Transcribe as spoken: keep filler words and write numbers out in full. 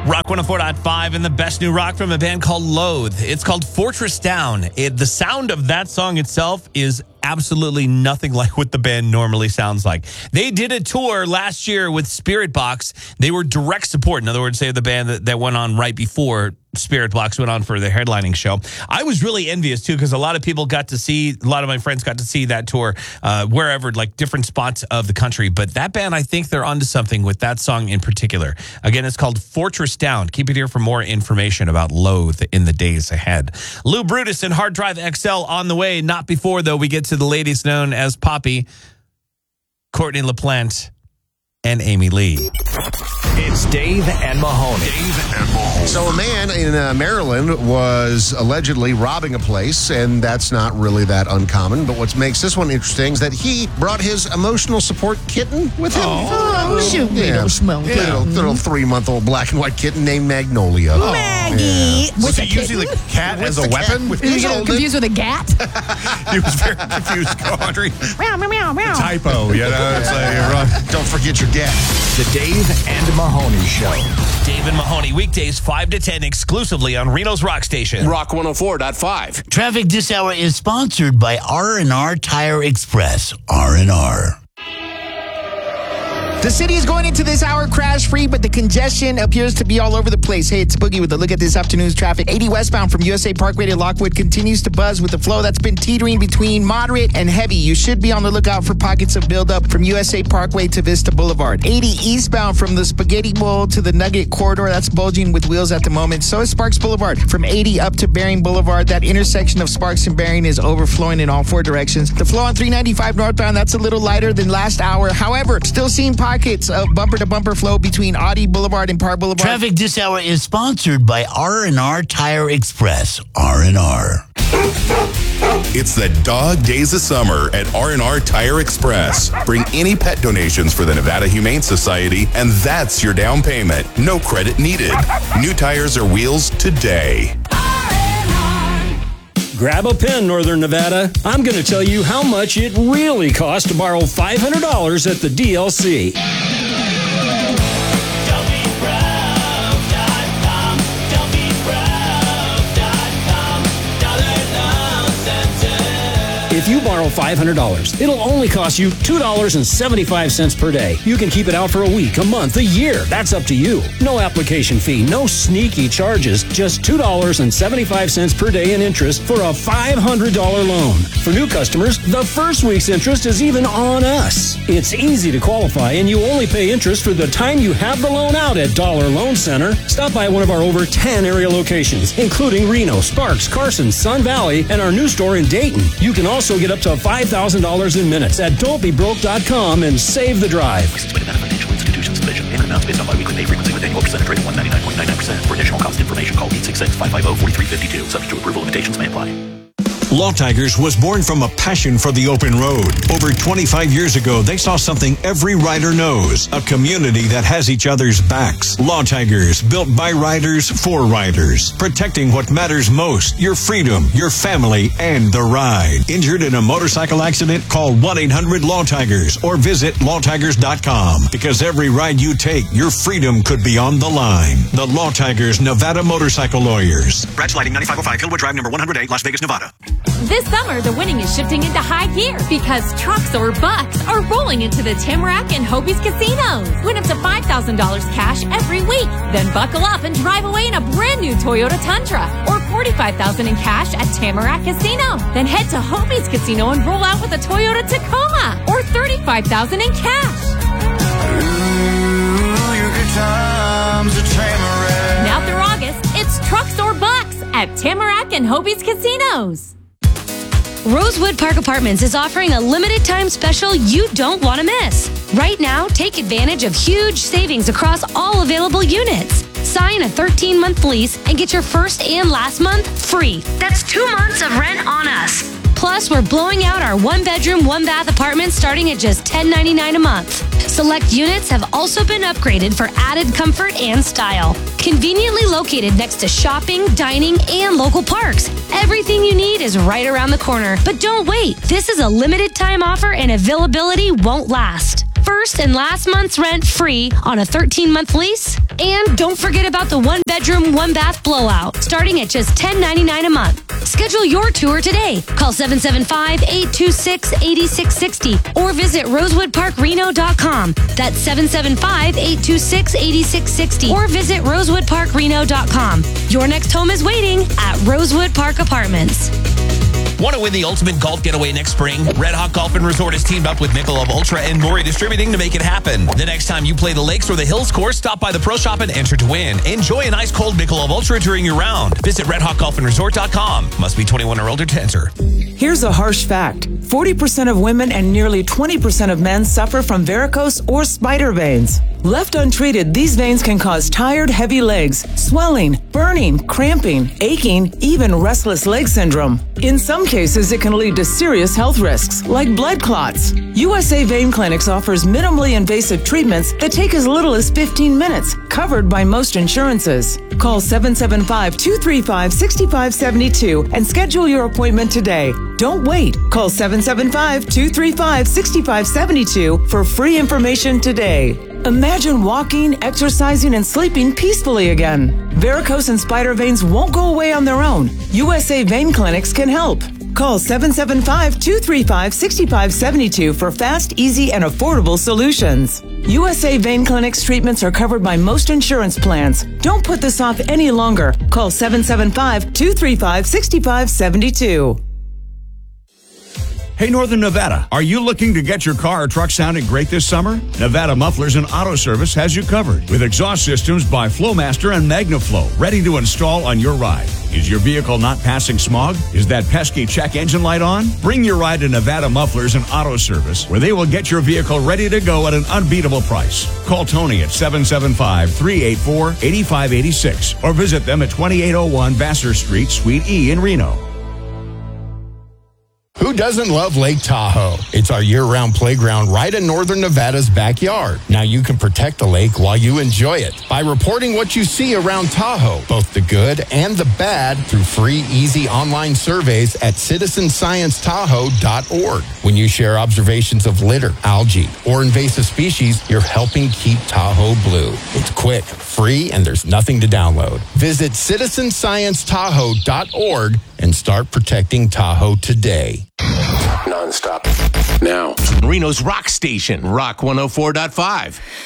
Rock one oh four point five and the best new rock from a band called Loathe. It's called Fortress Down. It, the sound of that song itself is absolutely nothing like what the band normally sounds like. They did a tour last year with Spirit Box. They were direct support. In other words, they're the band that, that went on right before Spirit Box went on for the headlining show. I was really envious, too, because a lot of people got to see, a lot of my friends got to see that tour uh, wherever, like different spots of the country. But that band, I think they're onto something with that song in particular. Again, it's called Fortress Down. Keep it here for more information about Loathe in the days ahead. Lou Brutus and Hard Drive X L on the way. Not before, though, we get to the ladies known as Poppy, Courtney LaPlante, and Amy Lee. It's Dave and Mahoney. Dave and Mahoney. So a man in uh, Maryland was allegedly robbing a place, and that's not really that uncommon. But what makes this one interesting is that he brought his emotional support kitten with him. Oh, shoot, yeah. little small Yeah, kitten. little, little three-month-old black and white kitten named Magnolia. Maggie. Yeah. With Was a he using kitten? the cat With as the a cat, weapon? with Did you his get old- confused with a gat? He was very confused, Audrey. Meow, meow, meow, meow. Typo, you know? It's like, you're wrong. Don't forget your gat. The Dave and Mahoney Show. Dave and Mahoney, weekdays five to ten, exclusively on Reno's Rock Station. Rock one oh four point five. Traffic this hour is sponsored by R and R Tire Express. R and R. The city is going into this hour crash-free, but the congestion appears to be all over the place. Hey, it's Boogie with a look at this afternoon's traffic. eighty westbound from U S A Parkway to Lockwood continues to buzz with a flow that's been teetering between moderate and heavy. You should be on the lookout for pockets of buildup from U S A Parkway to Vista Boulevard. eighty eastbound from the Spaghetti Bowl to the Nugget Corridor, that's bulging with wheels at the moment. So is Sparks Boulevard. From eighty up to Bering Boulevard, that intersection of Sparks and Bering is overflowing in all four directions. The flow on three ninety-five northbound, that's a little lighter than last hour. However, still seeing pockets of bumper-to-bumper flow between Audi Boulevard and Park Boulevard. Traffic this hour is sponsored by R and R Tire Express. R and R. It's the dog days of summer at R and R Tire Express. Bring any pet donations for the Nevada Humane Society, and that's your down payment. No credit needed. New tires or wheels today. Grab a pen, Northern Nevada. I'm going to tell you how much it really costs to borrow five hundred dollars at the D L C. If you borrow five hundred dollars, it'll only cost you two dollars and seventy-five cents per day. You can keep it out for a week, a month, a year. That's up to you. No application fee, no sneaky charges, just two dollars and seventy-five cents per day in interest for a five hundred dollars loan. For new customers, the first week's interest is even on us. It's easy to qualify, and you only pay interest for the time you have the loan out at Dollar Loan Center. Stop by one of our over ten area locations, including Reno, Sparks, Carson, Sun Valley, and our new store in Dayton. You can also get up to five thousand dollars in minutes at don't be broke dot com and save the drive. Financial institutions submission. Payment amounts based on biweekly pay frequency with annual percentage rate of one hundred ninety-nine point nine nine percent. For additional cost information, call eight six six, five five zero, four three five two. Subject to approval, limitations may apply. Law Tigers was born from a passion for the open road. Over twenty-five years ago, they saw something every rider knows, a community that has each other's backs. Law Tigers, built by riders for riders, protecting what matters most, your freedom, your family, and the ride. Injured in a motorcycle accident? Call one eight hundred law tigers or visit law tigers dot com, because every ride you take, your freedom could be on the line. The Law Tigers, Nevada Motorcycle Lawyers. Branch Lighting, ninety-five oh five Hillwood Drive, number one hundred eight, Las Vegas, Nevada. This summer, the winning is shifting into high gear because trucks or bucks are rolling into the Tamarack and Hobies casinos. Win up to five thousand dollars cash every week. Then buckle up and drive away in a brand new Toyota Tundra or forty-five thousand dollars in cash at Tamarack Casino. Then head to Hobies Casino and roll out with a Toyota Tacoma or thirty-five thousand dollars in cash. Ooh, your good times at Tamarack. Now through August, it's trucks or bucks at Tamarack and Hobies Casinos. Rosewood Park Apartments is offering a limited time special you don't want to miss. Right now, take advantage of huge savings across all available units. Sign a thirteen month lease and get your first and last month free. That's two months of rent on us. Plus, we're blowing out our one bedroom, one bath apartments starting at just ten ninety-nine a month. Select units have also been upgraded for added comfort and style. Conveniently located next to shopping, dining, and local parks. Everything you need is right around the corner. But don't wait. This is a limited time offer and availability won't last. First and last month's rent free on a thirteen-month lease. And don't forget about the one-bedroom, one-bath blowout, starting at just ten dollars and ninety-nine cents a month. Schedule your tour today. Call seven seven five, eight two six, eight six six zero or visit rosewood park reno dot com. That's seven seven five, eight two six, eight six six zero or visit rosewood park reno dot com. Your next home is waiting at Rosewood Park Apartments. Want to win the ultimate golf getaway next spring? Red Hawk Golf and Resort has teamed up with Michelob Ultra and Maury Distributing to make it happen. The next time you play the Lakes or the Hills course, stop by the Pro Shop and enter to win. Enjoy an ice cold Michelob Ultra during your round. Visit red hawk golf and resort dot com. Must be twenty-one or older to enter. Here's a harsh fact. forty percent of women and nearly twenty percent of men suffer from varicose or spider veins. Left untreated, these veins can cause tired, heavy legs, swelling, burning, cramping, aching, even restless leg syndrome. In some cases, it can lead to serious health risks, like blood clots. U S A Vein Clinics offers minimally invasive treatments that take as little as fifteen minutes, covered by most insurances. Call seven seven five, two three five, six five seven two and schedule your appointment today. Don't wait. Call seven seven five, two three five, six five seven two for free information today. Imagine walking, exercising, and sleeping peacefully again. Varicose and spider veins won't go away on their own. U S A Vein Clinics can help. Call seven seven five, two three five, six five seven two for fast, easy, and affordable solutions. U S A Vein Clinics treatments are covered by most insurance plans. Don't put this off any longer. Call seven seven five, two three five, six five seven two. Hey, Northern Nevada, are you looking to get your car or truck sounding great this summer? Nevada Mufflers and Auto Service has you covered with exhaust systems by Flowmaster and MagnaFlow ready to install on your ride. Is your vehicle not passing smog? Is that pesky check engine light on? Bring your ride to Nevada Mufflers and Auto Service, where they will get your vehicle ready to go at an unbeatable price. Call Tony at seven seven five, three eight four, eight five eight six or visit them at twenty-eight oh one Vassar Street, Suite E in Reno. Who doesn't love Lake Tahoe? It's our year-round playground right in Northern Nevada's backyard. Now you can protect the lake while you enjoy it by reporting what you see around Tahoe, both the good and the bad, through free, easy online surveys at citizen science tahoe dot org. When you share observations of litter, algae, or invasive species, you're helping keep Tahoe blue. It's quick, free, and there's nothing to download. Visit citizen science tahoe dot org and start protecting Tahoe today. Non-stop. Now. Reno's Rock Station, Rock one oh four point five.